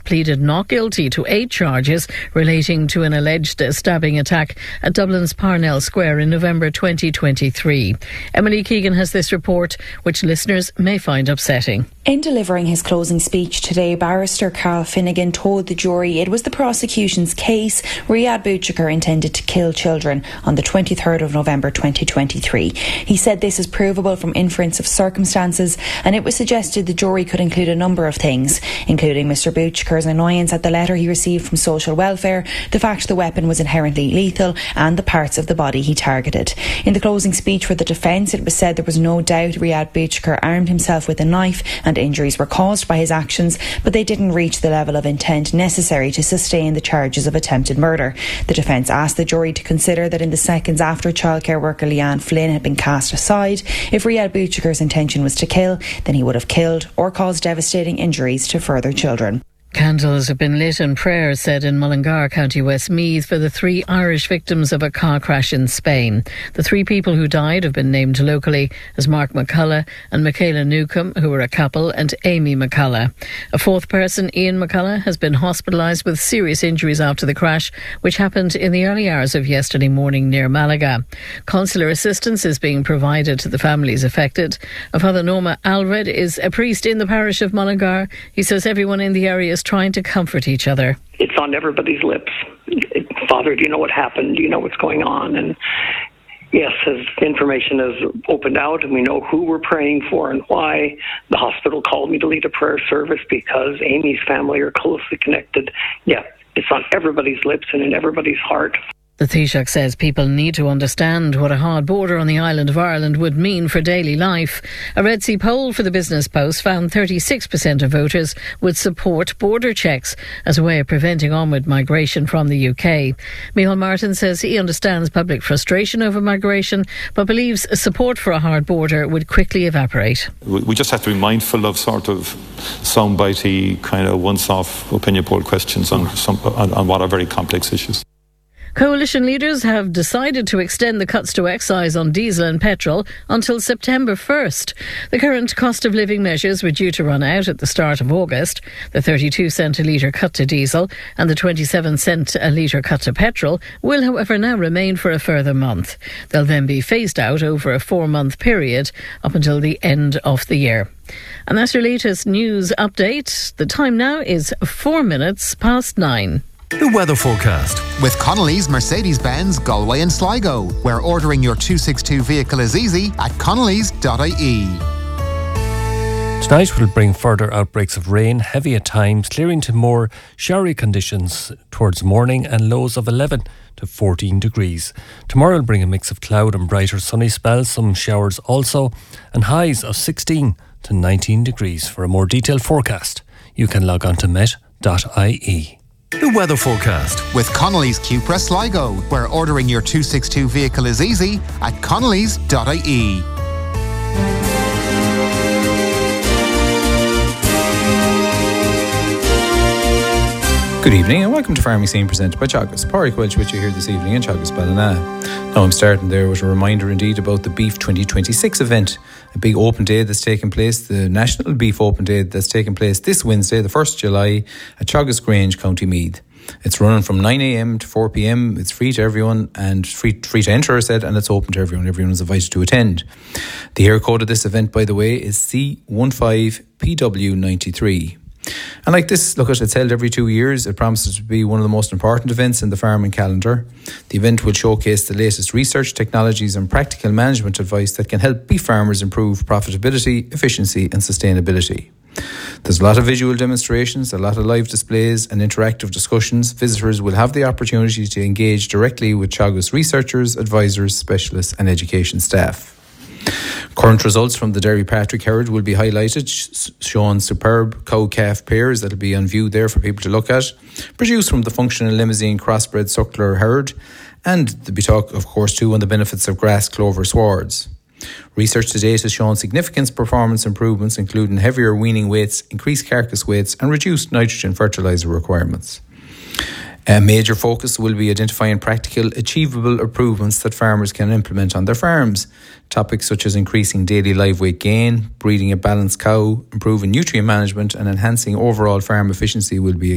pleaded not guilty to 8 charges relating to an alleged stabbing attack at Dublin's Parnell Square in November 2023. Emily Keegan has this report, which listeners may find upsetting. In delivering his closing speech today, barrister Carl Finnegan told the jury it was the prosecution's case Riyad Bouchikar intended to kill children on the 23rd of November 2023. He said this is provable from inference of circumstances, and it was suggested the jury could include a number of things, including Mr Bouchikar's annoyance at the letter he received from social welfare, the fact the weapon was inherently lethal, and the parts of the body he targeted. In the closing speech for the defence, it was said there was no doubt Riyad Bouchikar armed himself with a knife and injuries were caused by his actions, but they didn't reach the level of intent necessary to sustain the charges of attempted murder. The defence asked the jury to consider that in the seconds after childcare worker Leanne Flynn had been cast aside, if Riyad Bouchikar's intention was to kill, then he would have killed or caused devastating injuries to further children. Candles have been lit and prayers said in Mullingar, County Westmeath, for the 3 Irish victims of a car crash in Spain. The 3 people who died have been named locally as Mark McCullough and Michaela Newcomb, who were a couple, and Amy McCullough. A 4th person, Ian McCullough, has been hospitalised with serious injuries after the crash, which happened in the early hours of yesterday morning near Malaga. Consular assistance is being provided to the families affected. Father Norma Alred is a priest in the parish of Mullingar. He says everyone in the area is trying to comfort each other. It's on everybody's lips. Father, do you know what happened? Do you know what's going on? And yes, as information has opened out and we know who we're praying for and why, the hospital called me to lead a prayer service because Amy's family are closely connected. Yeah, it's on everybody's lips and in everybody's heart. The Taoiseach says people need to understand what a hard border on the island of Ireland would mean for daily life. A Red C poll for the Business Post found 36% of voters would support border checks as a way of preventing onward migration from the UK. Micheál Martin says he understands public frustration over migration, but believes support for a hard border would quickly evaporate. We just have to be mindful of sort of soundbitey, kind of once-off opinion poll questions on what are very complex issues. Coalition leaders have decided to extend the cuts to excise on diesel and petrol until September 1st. The current cost of living measures were due to run out at the start of August. The 32 cent a litre cut to diesel and the 27 cent a litre cut to petrol will, however, now remain for a further month. They'll then be phased out over a 4-month period up until the end of the year. And that's your latest news update. The time now is 4 minutes past 9. The weather forecast with Connolly's Mercedes-Benz Galway and Sligo, where ordering your 262 vehicle is easy at connolly's.ie. Tonight will bring further outbreaks of rain, heavy at times, clearing to more showery conditions towards morning and lows of 11 to 14 degrees. Tomorrow will bring a mix of cloud and brighter sunny spells, some showers also, and highs of 16 to 19 degrees. For a more detailed forecast, you can log on to met.ie. The weather forecast with Connolly's Cupra Sligo, where ordering your 262 vehicle is easy at connolly's.ie. Good evening and welcome to Farming Scene presented by Teagasc. Pádraig Welch with you here this evening in Teagasc Ballina. Now I'm starting there with a reminder indeed about the Beef 2026 event, a big open day that's taking place, the National Beef Open Day that's taking place this Wednesday, the 1st July at Teagasc Grange, County Meath. It's running from 9am to 4pm. It's free to everyone and free to enter, I said, and it's open to everyone. Everyone is invited to attend. The air code of this event, by the way, is C15PW93. And like this, look, it's held every 2 years. It promises to be one of the most important events in the farming calendar. The event will showcase the latest research, technologies and practical management advice that can help beef farmers improve profitability, efficiency and sustainability. There's a lot of visual demonstrations, a lot of live displays and interactive discussions. Visitors will have the opportunity to engage directly with Teagasc researchers, advisors, specialists and education staff. Current results from the Derry Patrick herd will be highlighted, showing superb cow-calf pairs that will be on view there for people to look at, produced from the functional Limousin crossbred suckler herd, and there'll be talk, of course, too, on the benefits of grass clover swards. Research to date has shown significant performance improvements, including heavier weaning weights, increased carcass weights and reduced nitrogen fertiliser requirements. A major focus will be identifying practical, achievable improvements that farmers can implement on their farms. Topics such as increasing daily live weight gain, breeding a balanced cow, improving nutrient management and enhancing overall farm efficiency will be